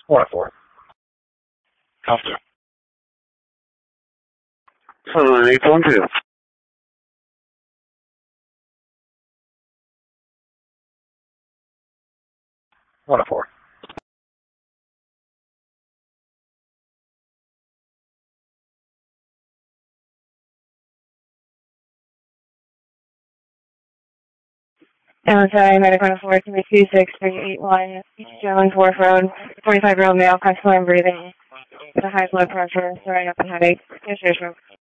104. After. 812. 104. Sorry, Medical 4, 26381, Jones Wharf Road, 45-year-old male, constantly breathing, with a high blood pressure, throwing up and headache. Yes,